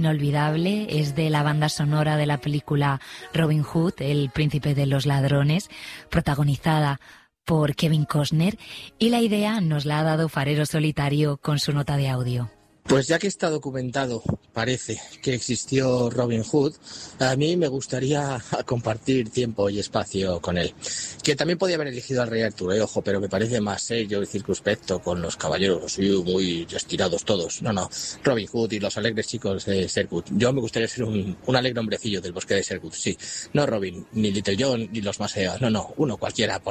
inolvidable, es de la banda sonora de la película Robin Hood, el príncipe de los ladrones, protagonizada por Kevin Costner, y la idea nos la ha dado Farero Solitario con su nota de audio. Pues ya que está documentado, parece que existió Robin Hood, a mí me gustaría compartir tiempo y espacio con él. Que también podía haber elegido al rey Arturo, ojo, pero me parece más serio y circunspecto con los caballeros así muy estirados todos. No, Robin Hood y los alegres chicos de Sherwood. Yo me gustaría ser un alegre hombrecillo del bosque de Sherwood, sí. No Robin, ni Little John, ni los más feos, no, uno cualquiera, por